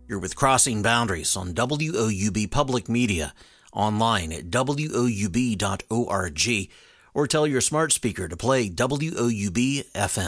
You're with Crossing Boundaries on WOUB Public Media, online at woub.org, or tell your smart speaker to play WOUB FM.